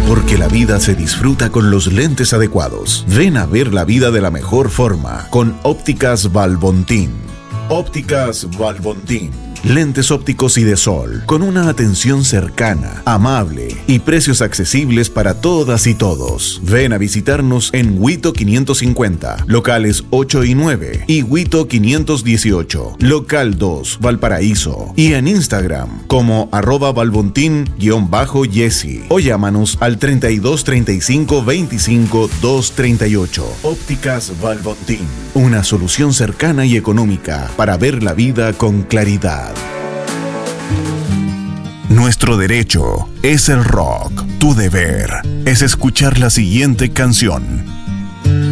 Porque la vida se disfruta con los lentes adecuados. Ven a ver la vida de la mejor forma con Ópticas Valbontín. Ópticas Valbontín. Lentes ópticos y de sol, con una atención cercana, amable y precios accesibles para todas y todos. Ven a visitarnos en Huito 550, locales 8 y 9, y Huito 518, local 2, Valparaíso, y en Instagram como @valbontin_Yesi, o llámanos al 32 35 25 238. Ópticas Valbontín, una solución cercana y económica para ver la vida con claridad. Nuestro derecho es el rock. Tu deber es escuchar la siguiente canción.